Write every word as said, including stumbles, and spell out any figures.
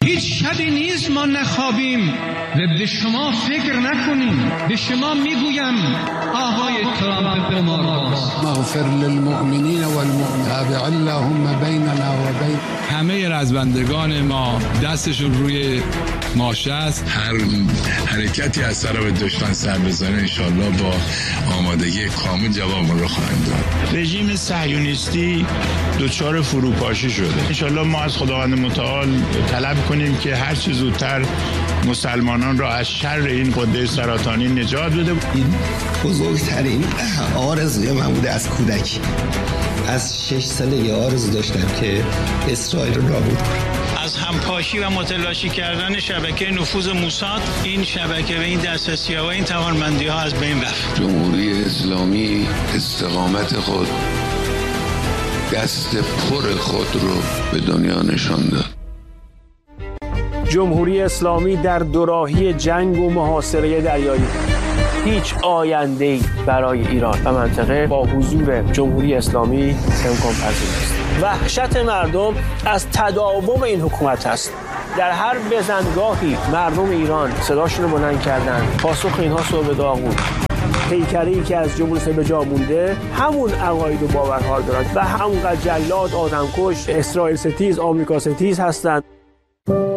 هیچ شبی نیست ما نخوابیم و به شما فکر نکنیم. به شما میگویم آقای ترامپ قمارباز، مغفر للمؤمنین والمؤمنات اللهم بیننا و بین همه رزمندگان ما دستشون روی ماشه است. هر حرکتی از طرف دشمن سر بزنه انشالله با آمادگی کامل جواب رو خواهند داد. رژیم صهیونیستی دچار فروپاشی شده. انشالله ما از خداوند متعال طلب کنیم که هر چه زودتر مسلمانان را از شر این قده سرطانی نجات بده. این بزرگترین آرزوی من بوده از کودکی. از شش سالگی آرزو داشتم که اسرائیل رو نابود کنم. از همپاشی و متلاشی کردن شبکه نفوذ موساد، این شبکه و این دسترسی‌ها و این توانمندی‌ها از بین رفت. جمهوری اسلامی استقامت خود، دست پر خود رو به دنیا نشان داد. جمهوری اسلامی در دوراهی جنگ و محاصره دریایی. هیچ آینده‌ای برای ایران و منطقه با حضور جمهوری اسلامی امکان پذیر نیست. وحشت مردم از تداوم این حکومت است. در هر بزنگاهی مردم ایران صداشون رو بلند کردن. پاسخ اینها صبح داغون. پیکری که از جمهوری اسلامی به جا مونده همون عقاید و باورها دارند و همونقدر جلاد، آدمکش، اسرائیل ستیز، آمریکا ستیز هستند.